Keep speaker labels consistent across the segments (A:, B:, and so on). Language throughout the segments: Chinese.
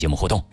A: 节目互动。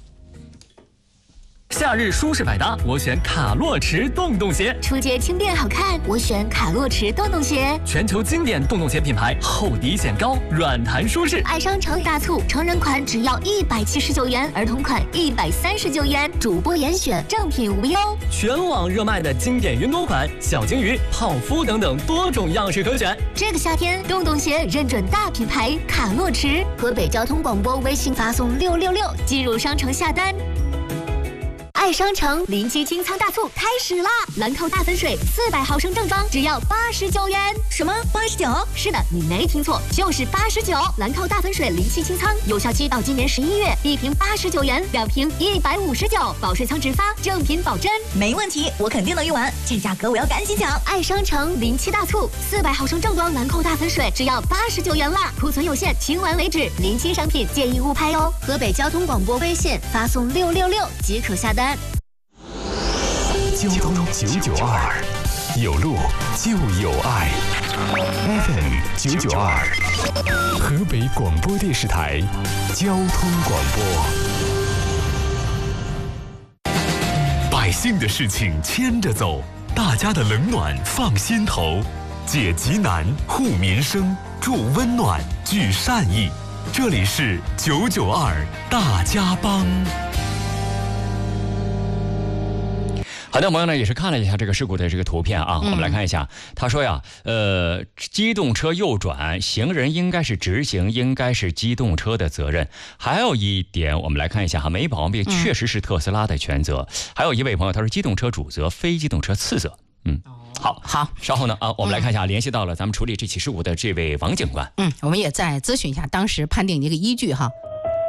A: 夏日舒适百搭，我选卡洛驰洞洞鞋；
B: 出街轻便好看，我选卡洛驰洞洞鞋。
A: 全球经典洞洞鞋品牌，厚底显高，软弹舒适。
B: 爱商城大促，成人款只要179元，儿童款139元，主播严选，正品无忧。
A: 全网热卖的经典云朵款、小金鱼、泡芙等等多种样式可选。
B: 这个夏天，洞洞鞋认准大品牌卡洛驰。河北交通广播微信发送666进入商城下单。爱商城临期清仓大促开始啦！兰蔻大粉水400毫升正装只要89元。什么89？是的，你没听错，就是89。兰蔻大粉水临期清仓，有效期到今年11月，1瓶89元，2瓶159，保水仓直发，正品保真。
C: 没问题，我肯定能用完，这价格我要赶紧抢！
B: 爱商城临期大促，400毫升正装兰蔻大粉水只要89元啦，库存有限，清完为止，临期商品建议勿拍哦。河北交通广播微信发送666即可下单。
D: 交通992，有路就有爱。FM 992，河北广播电视台交通广播。百姓的事情牵着走，大家的冷暖放心头，解急难护民生，助温暖聚善意。这里是992大家帮。
A: 好的，朋友呢也是看了一下这个事故的这个图片啊，我们来看一下。他说呀，机动车右转，行人应该是直行，应该是机动车的责任。还有一点，我们来看一下哈，没毛病，确实是特斯拉的全责。还有一位朋友他说，机动车主责，非机动车次责。好，稍后呢我们来看一下，联系到了咱们处理这起事故的这位王警官。
E: 我们也再咨询一下当时判定的一个依据哈。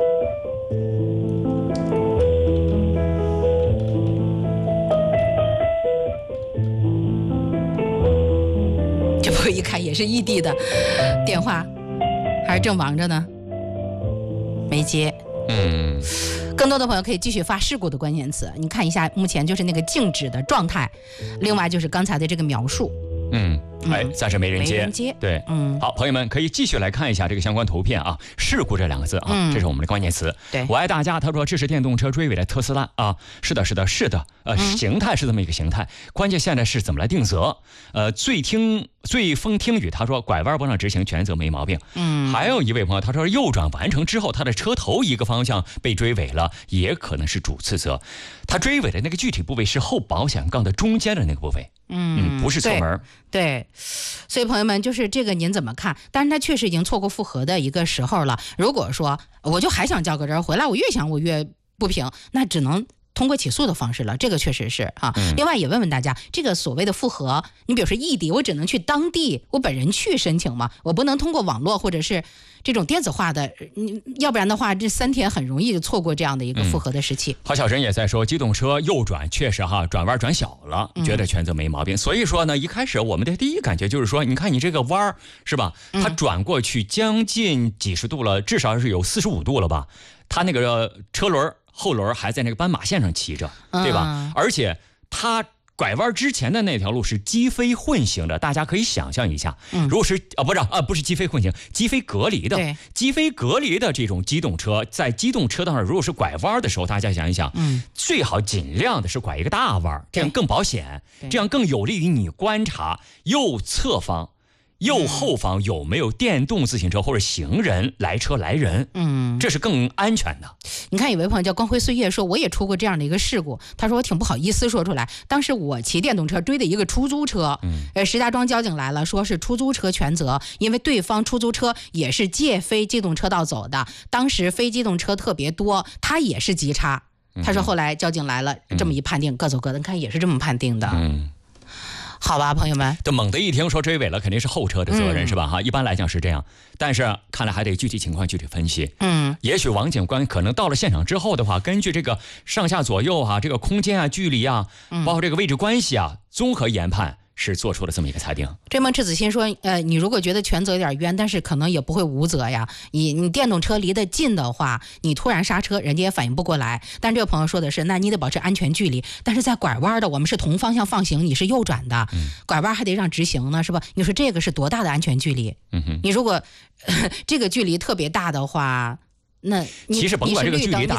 E: 这不一看也是异地的电话，还是正忙着呢，没接。更多的朋友可以继续发事故的关键词，你看一下目前就是那个静止的状态，另外就是刚才的这个描述。
A: 暂时没人接。对，好，朋友们可以继续来看一下这个相关图片啊，事故这两个字啊，这是我们的关键词。对，我爱大家，他说这是电动车追尾的特斯拉啊，是的，形态是这么一个形态，关键现在是怎么来定责？醉风听雨，他说拐弯不让直行，全责没毛病。还有一位朋友他说右转完成之后，他的车头一个方向被追尾了，也可能是主次责。他追尾的那个具体部位是后保险杠的中间的那个部位。不是侧门。
E: 对，所以朋友们就是这个您怎么看？但是他确实已经错过复核的一个时候了。如果说我就还想较个真，回来我越想我越不平，那只能通过起诉的方式了，这个确实是啊。另外也问问大家，这个所谓的复核，你比如说异地，我只能去当地，我本人去申请吗？我不能通过网络或者是这种电子化的，要不然的话，这3天很容易就错过这样的一个复核的时期。
A: 郝小神也在说，机动车右转确实转弯转小了，觉得全责没毛病。所以说呢，一开始我们的第一感觉就是说，你看你这个弯是吧？它转过去将近几十度了，至少是有45度了吧？它那个车轮后轮还在那个斑马线上骑着，对吧？而且它拐弯之前的那条路是机非混行的，大家可以想象一下，如果是不是机非混行，机非隔离的，机非隔离的这种机动车，在机动车道上如果是拐弯的时候，大家想一想，最好尽量的是拐一个大弯，这样更保险，这样更有利于你观察右侧方右后方有没有电动自行车或者行人来车来人，这是更安全的。
E: 你看有位朋友叫光辉岁月说，我也出过这样的一个事故，他说我挺不好意思说出来，当时我骑电动车追的一个出租车，石家庄交警来了，说是出租车全责，因为对方出租车也是借非机动车道走的，当时非机动车特别多，他也是急刹。他说后来交警来了，这么一判定，各走各的，你看也是这么判定的。好吧，朋友们，
A: 这猛地一听说追尾了，肯定是后车的责任，是吧？哈，一般来讲是这样，但是看来还得具体情况具体分析。也许王警官可能到了现场之后的话，根据这个上下左右这个空间距离包括这个位置关系综合研判，是做出了这么一个裁定。
E: 追梦赤子心说，你如果觉得全责有点冤，但是可能也不会无责呀。你电动车离得近的话，你突然刹车，人家也反应不过来。但这个朋友说的是，那你得保持安全距离。但是在拐弯的，我们是同方向放行，你是右转的，拐弯还得让直行呢，是吧？你说这个是多大的安全距离？你如果这个距离特别大的话， 那
A: 其实甭管这个距离大